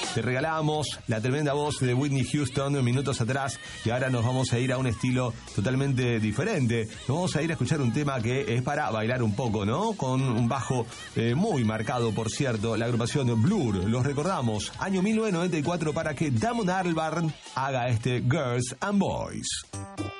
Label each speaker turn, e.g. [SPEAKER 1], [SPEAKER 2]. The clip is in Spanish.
[SPEAKER 1] Te regalamos la tremenda voz de Whitney Houston minutos atrás y ahora nos vamos a ir a un estilo totalmente diferente. Nos vamos a ir a escuchar un tema que es para bailar un poco, ¿no? Con un bajo muy marcado, por cierto, la agrupación Blur. Los recordamos, año 1994, para que Damon Albarn haga este Girls and Boys.